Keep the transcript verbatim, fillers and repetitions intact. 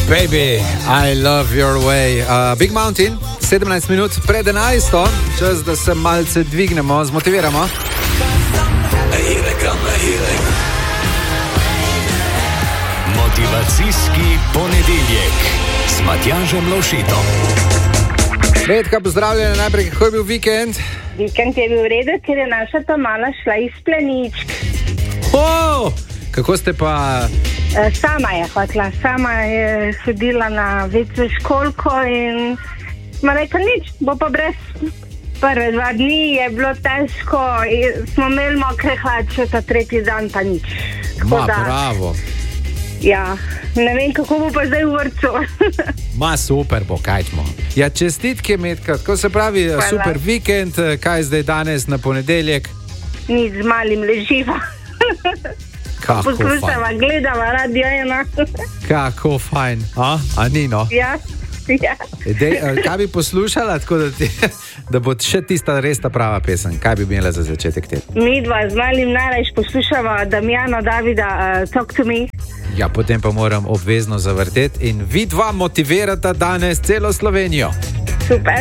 Baby, I love your way. Uh, Big Mountain, sedemnajst minut pred enajsto, čas, da se malce dvignemo, zmotiviramo. Motivacijski ponedeljek s Matjažem Lovšitom. Redka, pozdravljena najprej, kako je bil vikend? Vikend je bil v redu, ker je naša Tamala šla iz Planičk. Oh, kako ste pa... E, sama je hotla, sama je hodila na večjo školko in smo rekli nič, bo pa brez. Prve dva dni je bilo težko, smo imeli mokre hlače, ta tretji dan pa nič. Ma, bravo. Ja, ne vem, kako bo pa zdaj v vrtcu. Ma, super bo, kaj smo. Ja, čestitke, Metka, tako se pravi, hvala. Super vikend, kaj zdaj danes na ponedeljek? Nič, z malim leživa. Kako poslušava, fajn. gledava radio ena. Kako fajn, a? A ni, no? Ja, ja. Dej, kaj bi poslušala, tako da, ti, da bo še tista res ta prava pesem? Kaj bi imela za začetek te? Mi dva z malim najrajš poslušava Damjana Davida, uh, Talk to me. Ja, potem pa moram obvezno zavrteti in vi dva motivirata danes celo Slovenijo. Super.